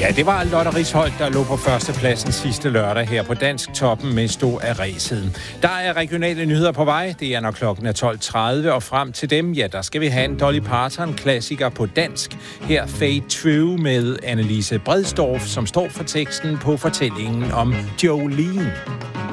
Ja, det var Lotte Risholt, der lå på førstepladsen sidste lørdag her på Dansk Toppen med stå af ræset. Der er regionale nyheder på vej. Det er når klokken er 12.30, og frem til dem, ja, der skal vi have en Dolly Parton-klassiker på dansk. Her Fade True med Annelise Bredsdorff, som står for teksten på fortællingen om Jolene.